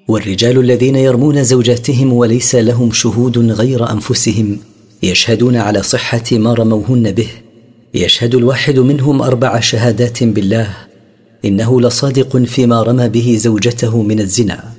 والرجال الذين يرمون زوجاتهم وليس لهم شهود غير أنفسهم يشهدون على صحة ما رموهن به، يشهد الواحد منهم 4 شهادات بالله إنه لصادق فيما رمى به زوجته من الزنا.